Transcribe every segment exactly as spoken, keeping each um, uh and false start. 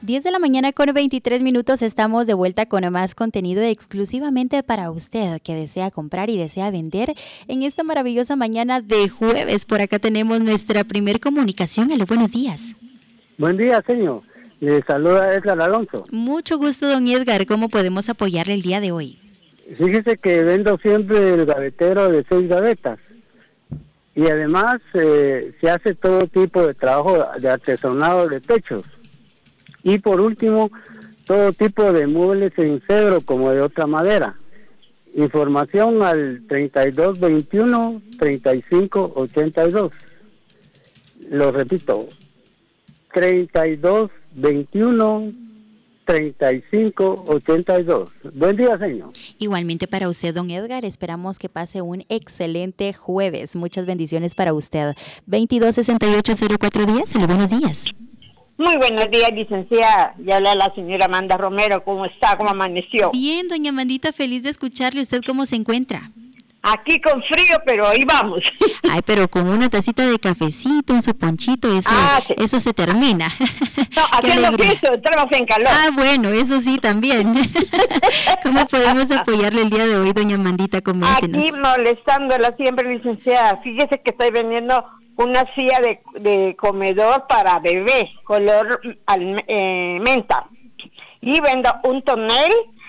diez de la mañana con veintitrés minutos, estamos de vuelta con más contenido exclusivamente para usted que desea comprar y desea vender en esta maravillosa mañana de jueves. Por acá tenemos nuestra primer comunicación. Aló, buenos días. Buen día, señor. Le saluda Edgar Alonso. Mucho gusto, don Edgar. ¿Cómo podemos apoyarle el día de hoy? Fíjese que vendo siempre el gavetero de seis gavetas. Y además eh, se hace todo tipo de trabajo de artesanado de techos. Y por último, todo tipo de muebles en cedro como de otra madera. Información al treinta y dos veintiuno treinta y cinco ochenta y dos. Lo repito, treinta y dos veintiuno treinta y cinco ochenta y dos. Buen día, señor. Igualmente para usted, don Edgar. Esperamos que pase un excelente jueves. Muchas bendiciones para usted. veintidós sesenta y ocho cero cuatro diez. Buenos días. Muy buenos días, licenciada. Ya habla la señora Amanda Romero. ¿Cómo está? ¿Cómo amaneció? Bien, doña Amandita, feliz de escucharle. ¿Usted cómo se encuentra? Aquí con frío, pero ahí vamos. Ay, pero con una tacita de cafecito, en su ponchito, eso, ah, sí. eso se termina. No, haciendo piso, entramos en calor. Ah, bueno, eso sí también. ¿Cómo podemos apoyarle el día de hoy, doña Amandita? Coméntenos. Aquí molestándola siempre, licenciada. Fíjese que estoy vendiendo una silla de, de comedor para bebé, color al, eh, menta. Y vendo un tonel,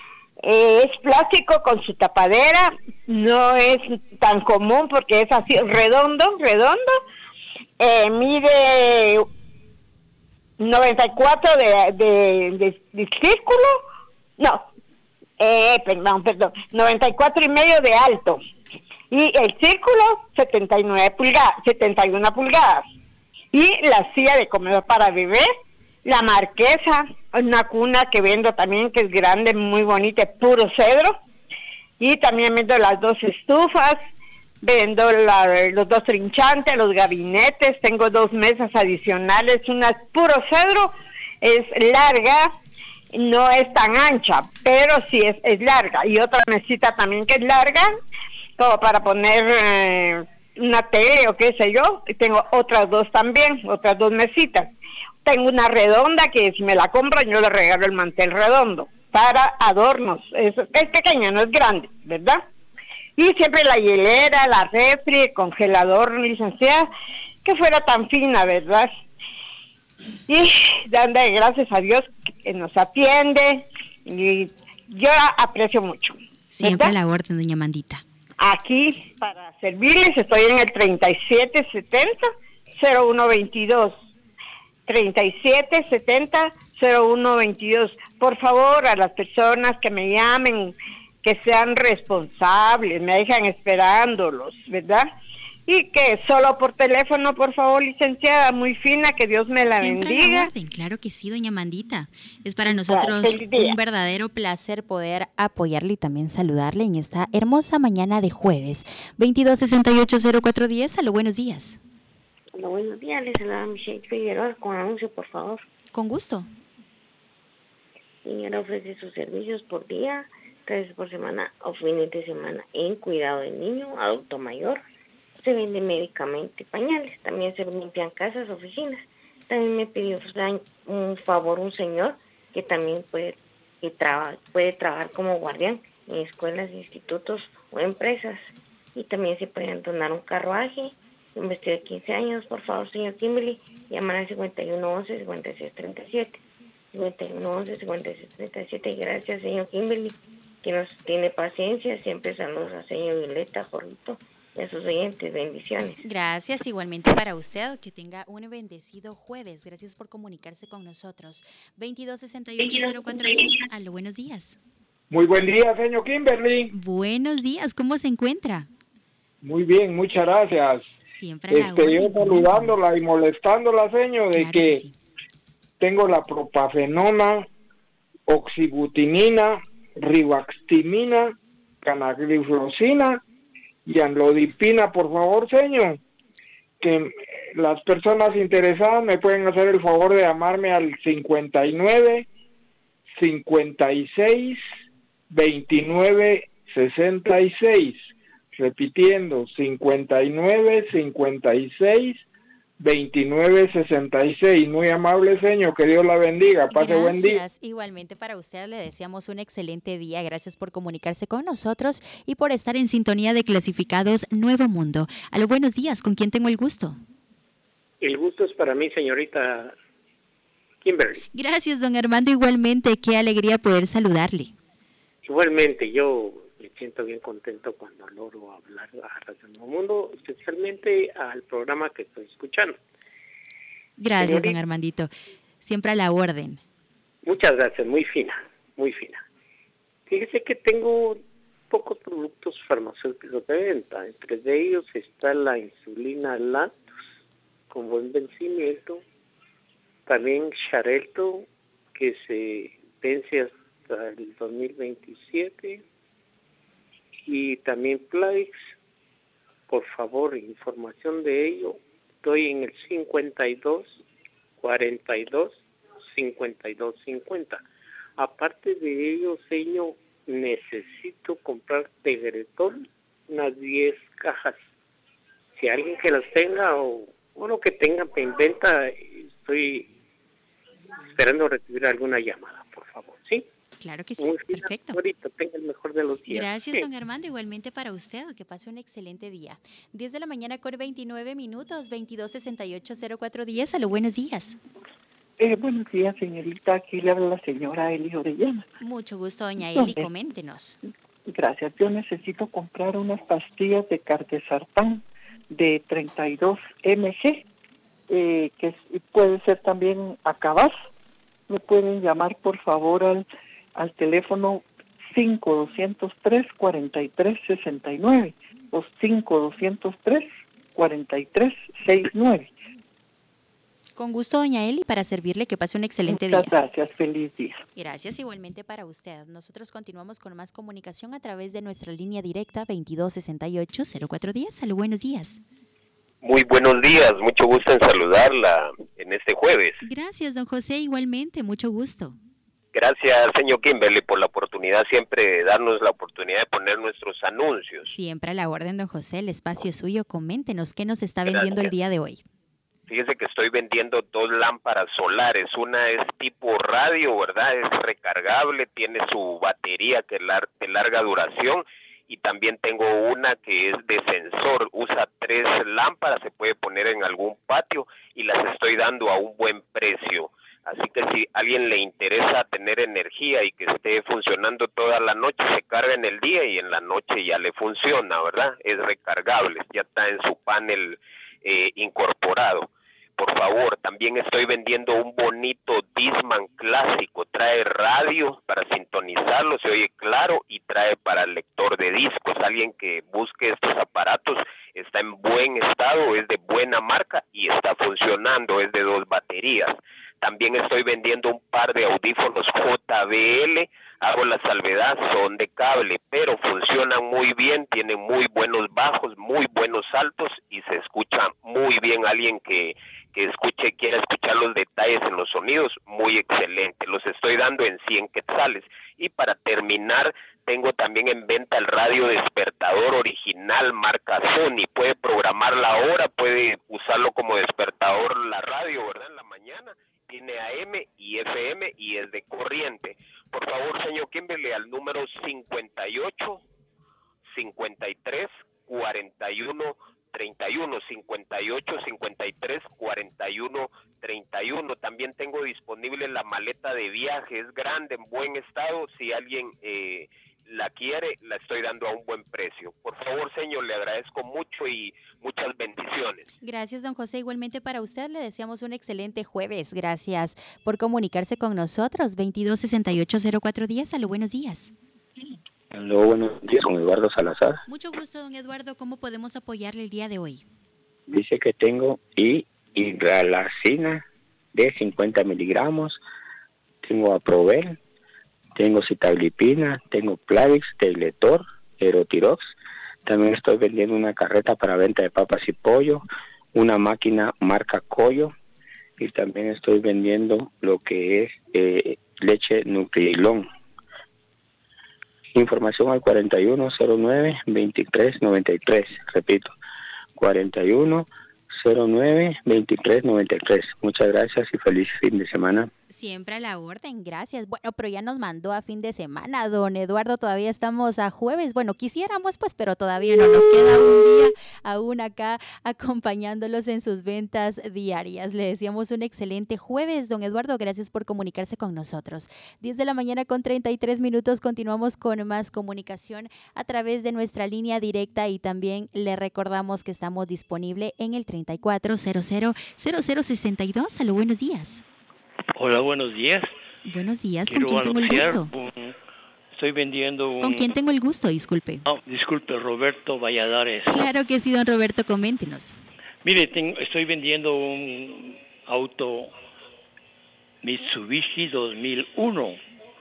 eh, es plástico con su tapadera, no es tan común porque es así redondo, redondo. Eh, mide noventa y cuatro de, de, de, de círculo, no, eh, perdón, perdón, noventa y cuatro y medio de alto. Y el círculo, setenta y nueve pulgadas, setenta y una pulgadas. Y la silla de comedor para bebé, la marquesa, una cuna que vendo también, que es grande, muy bonita, puro cedro. Y también vendo las dos estufas, vendo la, los dos trinchantes, los gabinetes, tengo dos mesas adicionales, una es puro cedro, es larga, no es tan ancha, pero sí es, es larga. Y otra mesita también que es larga, como para poner eh, una tele o qué sé yo. Y tengo otras dos también, otras dos mesitas. Tengo una redonda que si me la compran yo le regalo el mantel redondo para adornos. Es, es pequeña, no es grande, ¿verdad? Y siempre la hielera, la refri, el congelador, licenciada, que fuera tan fina, ¿verdad? Y dándole gracias a Dios que nos atiende y yo la aprecio mucho. Siempre a la orden, doña Amandita. Aquí para servirles estoy en el treinta y siete setenta cero uno veintidós. treinta y siete setenta cero uno veintidós. Por favor, a las personas que me llamen, que sean responsables, me dejan esperándolos, ¿verdad? Y que solo por teléfono, por favor, licenciada, muy fina, que Dios me la Siempre bendiga. La orden, claro que sí, doña Amandita. Es para nosotros un verdadero placer poder apoyarle y también saludarle en esta hermosa mañana de jueves. veintidós sesenta y ocho cero cuatro diez. Aló, buenos días. Hola, buenos días, les saluda Michelle Figueroa con anuncio, por favor. Con gusto. Señora, ofrece sus servicios por día, tres veces por semana o fines de semana en cuidado del niño, adulto mayor. Se vende medicamentos y pañales, también se limpian casas, oficinas. También me pidió un favor un señor que también puede, que traba, puede trabajar como guardián en escuelas, institutos o empresas. Y también se pueden donar un carruaje, un vestido de quince años, por favor, señor Kimberly, llamar al cincuenta y uno once cincuenta y seis treinta y siete. cincuenta y uno once cincuenta y seis treinta y siete. Gracias, señor Kimberly, que nos tiene paciencia. Siempre saludos a señor Violeta, Jorrito, y a sus oyentes. Bendiciones. Gracias, igualmente para usted. Que tenga un bendecido jueves. Gracias por comunicarse con nosotros. veintidós sesenta y ocho cero cuatro diez. Aló, buenos días. Muy buen día, señor Kimberly. Buenos días, ¿cómo se encuentra? Muy bien, muchas gracias. Siempre a la este, orden, yo saludándola y molestándola, señor, de claro que, que sí. Tengo la propafenona, oxibutinina, rivaxtimina, canagliflozina y amlodipina, por favor, señor. Que las personas interesadas me pueden hacer el favor de llamarme al cincuenta y nueve, cincuenta y seis, veintinueve, sesenta y seis. Repitiendo, cincuenta y nueve, cincuenta y seis, veintinueve sesenta y seis. Muy amable, señor, que Dios la bendiga, pase Gracias. buen día. Igualmente para usted le deseamos un excelente día, gracias por comunicarse con nosotros y por estar en sintonía de Clasificados Nuevo Mundo. Aló, buenos días, ¿con quién tengo el gusto? El gusto es para mí, señorita Kimberly. Gracias, don Armando, igualmente, qué alegría poder saludarle. Igualmente, yo me siento bien contento cuando logro hablar a Radio Nuevo Mundo, especialmente al programa que estoy escuchando. Gracias, Señorita, don Armandito. Siempre a la orden. Muchas gracias, muy fina, muy fina. Fíjese que tengo pocos productos farmacéuticos de venta. Entre ellos está la insulina Lantus, con buen vencimiento. También Xarelto, que se vence hasta el dos mil veintisiete. Y también Plavix. Por favor, información de ello. Estoy en el cincuenta y dos, cuarenta y dos, cincuenta y dos, cincuenta. Aparte de ello, señor, necesito comprar Tegretol, unas diez cajas. Si alguien que las tenga o uno que tenga en venta, estoy esperando recibir alguna llamada, por favor, ¿sí? Claro que sí, Muy perfecto. Ahorita tenga el mejor de los días. Gracias, Sí. don Armando, igualmente para usted, que pase un excelente día. diez de la mañana con veintinueve minutos, veintidós sesenta y ocho cero cuatro diez. Aló, buenos días. Eh, buenos días, señorita. Aquí le habla la señora Eli Orellana. Mucho gusto, doña Eli, ¿Dónde? coméntenos. Gracias. Yo necesito comprar unas pastillas de Cardesartán de treinta y dos miligramos, eh, que es- puede ser también Acabas. Me pueden llamar, por favor, al, al teléfono cinco dos tres, cuatro tres seis nueve o cinco dos tres, cuatro tres seis nueve. Con gusto, doña Eli, para servirle, que pase un excelente Muchas día. gracias. Feliz día. Gracias, igualmente para usted. Nosotros continuamos con más comunicación a través de nuestra línea directa veintidós sesenta y ocho cero cuatro diez. Aló, buenos días. Muy buenos días, mucho gusto en saludarla en este jueves. Gracias, don José, igualmente, mucho gusto. Gracias, señor Kimberly, por la oportunidad siempre de darnos la oportunidad de poner nuestros anuncios. Siempre a la orden, don José, el espacio es suyo. Coméntenos qué nos está Gracias. vendiendo el día de hoy. Fíjese que estoy vendiendo dos lámparas solares. Una es tipo radio, ¿verdad? Es recargable, tiene su batería que es lar- de larga duración. Y también tengo una que es de sensor, usa tres lámparas, se puede poner en algún patio y las estoy dando a un buen precio. Así que si a alguien le interesa tener energía y que esté funcionando toda la noche, se carga en el día y en la noche ya le funciona, ¿verdad? Es recargable, ya está en su panel eh, incorporado. Por favor, también estoy vendiendo un bonito Discman clásico. Trae radio para sintonizarlo, se oye claro, y trae para el lector de discos. Alguien que busque estos aparatos está en buen estado, es de buena marca y está funcionando, es de dos baterías. También estoy vendiendo un par de audífonos J B L, hago la salvedad, son de cable, pero funcionan muy bien, tienen muy buenos bajos, muy buenos altos y se escucha muy bien. Alguien que que escuche, quiera escuchar los detalles en los sonidos, muy excelente. Los estoy dando en cien quetzales. Y para terminar, tengo también en venta el radio despertador original marca Sony. Puede programar la hora, puede usarlo como despertador la radio, ¿verdad? En la mañana. Tiene A M y F M y es de corriente. Por favor, señor Kimberly, al número cincuenta y ocho, cincuenta y tres, cuarenta y uno, treinta y uno, cincuenta y ocho, cincuenta y tres, cuarenta y uno, treinta y uno. También tengo disponible la maleta de viaje, es grande, en buen estado. Si alguien eh, la quiere, la estoy dando a un buen precio. Por favor, señor, le agradezco mucho y muchas bendiciones. Gracias, don José. Igualmente para usted le deseamos un excelente jueves. Gracias por comunicarse con nosotros. veintidós sesenta y ocho cero cuatro diez. Aló, buenos días. Aló, buenos días, con Eduardo Salazar. Mucho gusto, don Eduardo. ¿Cómo podemos apoyarle el día de hoy? Dice que tengo y hidralacina de cincuenta miligramos, tengo Aprovel, tengo Citaglipina, tengo Plavix, Tegletor, Erotirox. También estoy vendiendo una carreta para venta de papas y pollo, una máquina marca Coyo, y también estoy vendiendo lo que es eh, leche Nutrilón. Información al cuarenta y uno cero nueve, veintitrés noventa y tres, repito, cuarenta y uno cero nueve, veintitrés noventa y tres. Muchas gracias y feliz fin de semana. Siempre a la orden, gracias. Bueno, pero ya nos mandó a fin de semana, don Eduardo, todavía estamos a jueves. Bueno, quisiéramos pues, pero todavía no nos queda un día aún acá acompañándolos en sus ventas diarias. Le deseamos un excelente jueves, don Eduardo, gracias por comunicarse con nosotros. diez de la mañana con treinta y tres minutos, continuamos con más comunicación a través de nuestra línea directa y también le recordamos que estamos disponibles en el treinta y cuatro cero cero cero cero sesenta y dos. Aló, buenos días. Hola, buenos días. Buenos días, ¿con Quiero quién tengo el anunciar gusto? un- estoy vendiendo un... ¿Con quién tengo el gusto? Disculpe. Oh, disculpe, Roberto Valladares. Claro que sí, don Roberto, coméntenos. Mire, tengo- estoy vendiendo un auto Mitsubishi dos mil uno.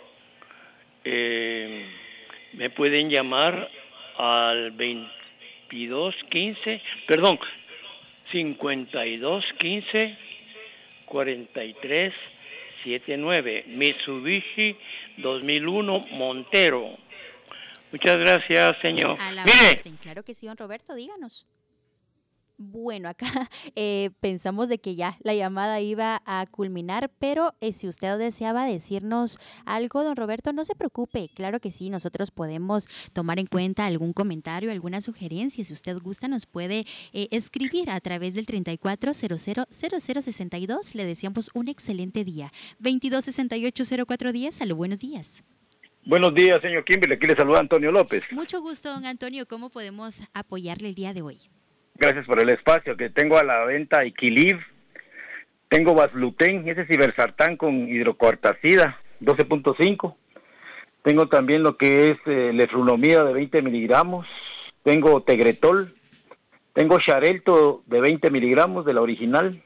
Eh, me pueden llamar al veintidós quince, perdón, cincuenta y dos quince, cuarenta y tres setenta y nueve, Mitsubishi dos mil uno Montero. Muchas gracias, señor. A la Mire, orden, claro que sí, don Roberto, díganos. Bueno, acá eh, pensamos de que ya la llamada iba a culminar, pero eh, si usted deseaba decirnos algo, don Roberto, no se preocupe. Claro que sí, nosotros podemos tomar en cuenta algún comentario, alguna sugerencia. Si usted gusta, nos puede eh, escribir a través del treinta y cuatro cero cero cero cero sesenta y dos. Le deseamos un excelente día. veintidós sesenta y ocho cero cuatro diez. Aló, buenos días. Buenos días, señor Kimberly. Aquí le saluda Antonio López. Mucho gusto, don Antonio. ¿Cómo podemos apoyarle el día de hoy? Gracias por el espacio que tengo a la venta Equiliv. Tengo Vasluten, ese cibersartán con hidrocortacida, doce punto cinco. Tengo también lo que es eh, leflunomida de veinte miligramos. Tengo Tegretol. Tengo Xarelto de veinte miligramos de la original.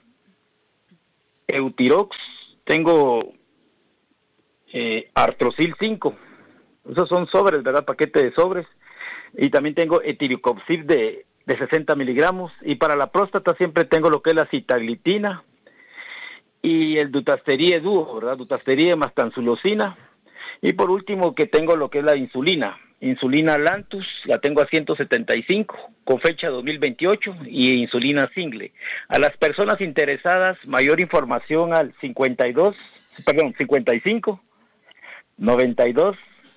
Eutirox. Tengo eh, Artrosil cinco. Esos son sobres, ¿verdad? Paquete de sobres. Y también tengo Etiricopsid de de sesenta miligramos, y para la próstata siempre tengo lo que es la citaglitina y el dutasterie dúo, ¿verdad? Dutasterie más tansulosina, y por último que tengo lo que es la insulina, insulina Lantus, la tengo a ciento setenta y cinco, con fecha dos mil veintiocho, y insulina single. A las personas interesadas, mayor información al cincuenta y dos, perdón, cincuenta y cinco, noventa y dos,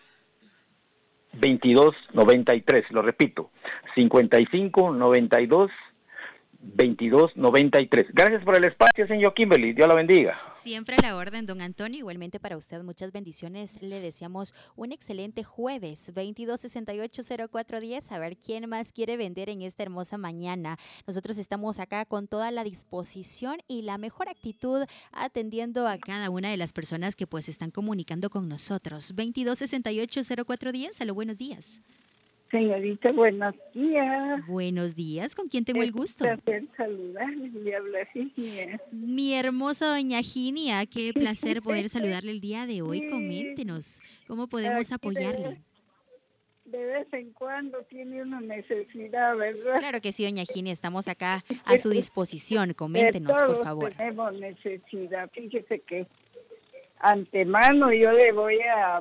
veintidós noventa y tres, lo repito, cincuenta y cinco, noventa y dos, veintidós noventa y tres. Gracias por el espacio, señor Kimberly. Dios la bendiga. Siempre a la orden, don Antonio. Igualmente para usted, muchas bendiciones. Le deseamos un excelente jueves, veintidós sesenta y ocho cero cuatro diez. A ver quién más quiere vender en esta hermosa mañana. Nosotros estamos acá con toda la disposición y la mejor actitud atendiendo a cada una de las personas que pues están comunicando con nosotros. veintidós sesenta y ocho cero cuatro diez. Aló, buenos días. Señorita, buenos días. Buenos días, ¿con quién tengo el gusto? Es un placer saludarle, le habla Ginia. Mi hermosa doña Ginia, qué placer poder saludarle el día de hoy. Coméntenos, ¿cómo podemos apoyarle? De vez en cuando tiene una necesidad, ¿verdad? Claro que sí, doña Ginia, estamos acá a su disposición. Coméntenos, por favor. Tenemos necesidad. Fíjese que antemano yo le voy a...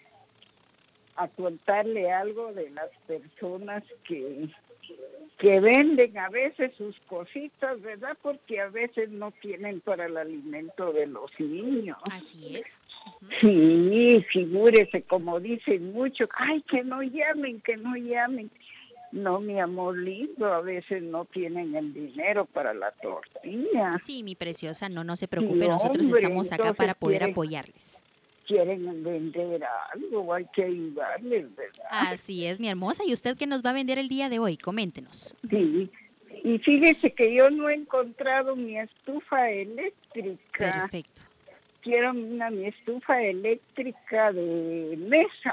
a contarle algo de las personas que, que venden a veces sus cositas, ¿verdad? Porque a veces no tienen para el alimento de los niños. Así es. Uh-huh. Sí, figúrese, como dicen mucho, ay, que no llamen, que no llamen. No, mi amor lindo, a veces no tienen el dinero para la tortilla. Sí, mi preciosa, no, no se preocupe, sí, nosotros hombre, estamos acá para poder quieren... apoyarles. Quieren vender algo, hay que ayudarles, ¿verdad? Así es, mi hermosa. ¿Y usted qué nos va a vender el día de hoy? Coméntenos. Sí, y fíjese que yo no he encontrado mi estufa eléctrica. Perfecto. Quiero una mi estufa eléctrica de mesa.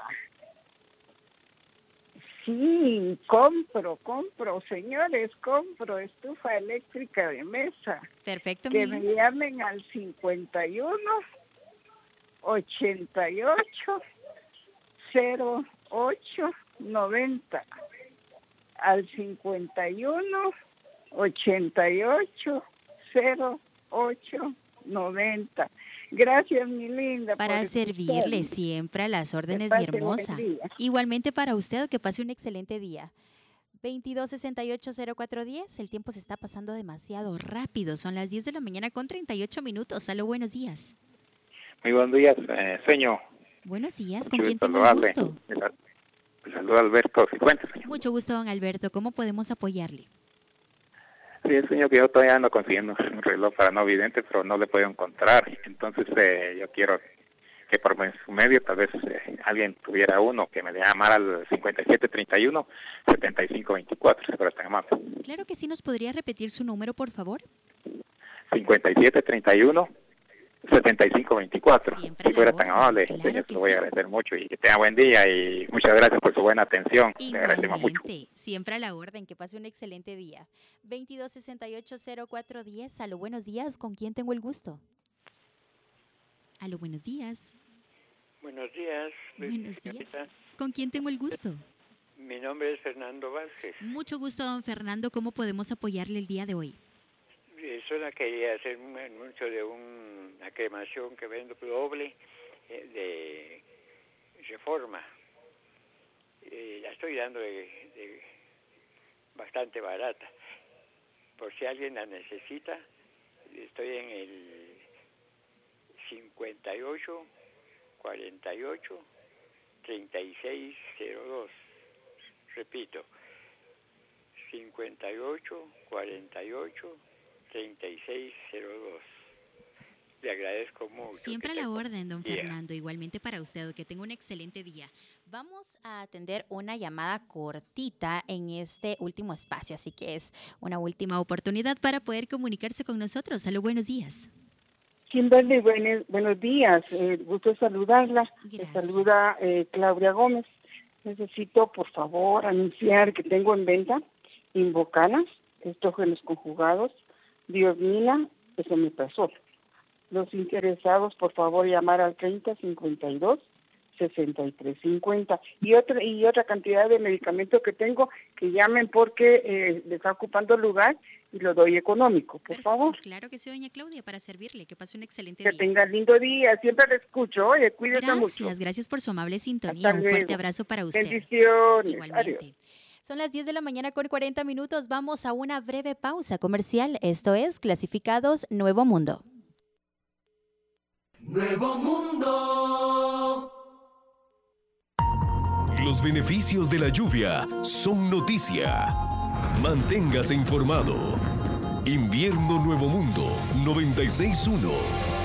Sí, compro, compro, señores, compro estufa eléctrica de mesa. Perfecto, que mi me llamen al cincuenta y uno ochenta y ocho cero ocho noventa, al cincuenta y uno ochenta y ocho cero ocho noventa. Gracias, mi linda. Para servirle siempre a las órdenes, mi hermosa. Igualmente para usted, que pase un excelente día. veintidós sesenta y ocho cero cuatro diez. El tiempo se está pasando demasiado rápido. Son las diez de la mañana con treinta y ocho minutos. Aló, buenos días. Muy buenos días, eh, señor. Buenos días. Mucho ¿Con quién gusto tengo el saludarle. gusto? Le saluda Alberto Cifuentes, señor. Mucho gusto, don Alberto. ¿Cómo podemos apoyarle? Sí, el señor, que yo todavía ando consiguiendo un reloj para no vidente, pero no le puedo encontrar. Entonces, eh, yo quiero que por su medio tal vez eh, alguien tuviera uno que me llamara al cincuenta y siete treinta y uno setenta y cinco veinticuatro, si fuera tan amable. Claro que sí. ¿Nos podría repetir su número, por favor? cincuenta y siete treinta y uno setenta y cinco veinticuatro. Siempre Si fuera la tan orden. amable, Claro señor, que se lo voy a sí. agradecer mucho y que tenga buen día y muchas gracias por su buena atención. Le agradecemos mucho. Igualmente, siempre a la orden. Que pase un excelente día. veintidós sesenta y ocho cero cuatro diez. Aló, buenos días. ¿Con quién tengo el gusto? Aló, buenos días. Buenos días, Buenos señorita. días. ¿Con quién tengo el gusto? Mi nombre es Fernando Vázquez. Mucho gusto, don Fernando. ¿Cómo podemos apoyarle el día de hoy? Eh, Solo quería hacer un anuncio de un- una cremación que vendo doble eh, de Reforma. Eh, la estoy dando de, de bastante barata. Por si alguien la necesita, estoy en el cincuenta y ocho cuarenta y ocho treinta y seis cero dos. Repito, cincuenta y ocho cuarenta y ocho treinta y seis cero dos. Le agradezco mucho. Siempre a Que la tenga- orden, don Yeah. Fernando. Igualmente para usted. Que tenga un excelente día. Vamos a atender una llamada cortita en este último espacio. Así que es una última oportunidad para poder comunicarse con nosotros. Aló, buenos días. Kimberly, buenos, buenos días. Eh, gusto saludarla. Me saluda eh, Claudia Gómez. Necesito, por favor, anunciar que tengo en venta Invocanas, estrógenos conjugados, Diosmina, esomeprazol. Los interesados, por favor, llamar al treinta cincuenta y dos sesenta y tres cincuenta. Y otra, y otra cantidad de medicamentos que tengo, que llamen porque eh, le está ocupando lugar y lo doy económico, por favor. Claro que sí, doña Claudia, para servirle. Que pase un excelente Que día. tenga lindo día, siempre lo escucho. Oye, cuídese mucho. Gracias, gracias por su amable sintonía. Hasta Un fuerte luego. abrazo para usted. Bendiciones. Igualmente. Adiós. Son las diez de la mañana con cuarenta minutos. Vamos a una breve pausa comercial. Esto es Clasificados Nuevo Mundo. Nuevo Mundo. Los beneficios de la lluvia son noticia. Manténgase informado. Invierno Nuevo Mundo noventa y seis punto uno.